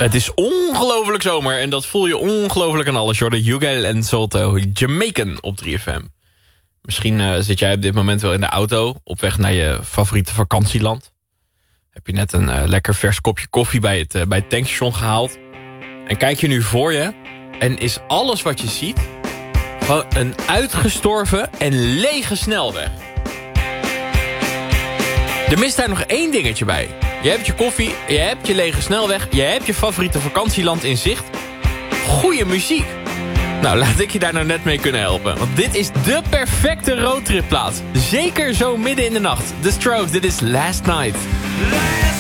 Het is ongelooflijk zomer en dat voel je ongelooflijk aan alles. Jordan Hugel en Salto, Jamaican op 3FM. Misschien zit jij op dit moment wel in de auto op weg naar je favoriete vakantieland. Heb je net een lekker vers kopje koffie bij het tankstation gehaald. En kijk je nu voor je en is alles wat je ziet gewoon een uitgestorven en lege snelweg. Er mist daar nog één dingetje bij. Je hebt je koffie, je hebt je lege snelweg, je hebt je favoriete vakantieland in zicht. Goeie muziek. Nou, laat ik je daar nou net mee kunnen helpen. Want dit is de perfecte roadtripplaats. Zeker zo midden in de nacht. The Strokes, dit is Last Night.